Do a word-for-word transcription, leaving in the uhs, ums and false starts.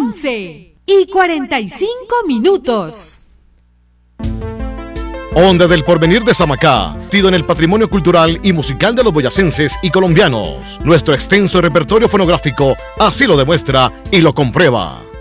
once y cuarenta y cinco minutos. Onda del Porvenir de Samacá, tido en el patrimonio cultural y musical de los boyacenses y colombianos. Nuestro extenso repertorio fonográfico así lo demuestra y lo comprueba.